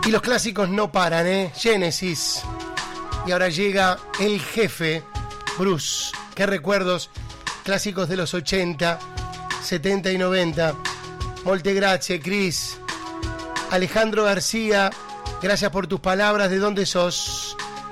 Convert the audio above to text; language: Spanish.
Y los clásicos no paran, ¿eh? Genesis. Y ahora llega el jefe, Bruce. Qué recuerdos. Clásicos de los 80, 70 y 90. Molte grazie, Cris. Alejandro García, gracias por tus palabras. ¿De dónde sos?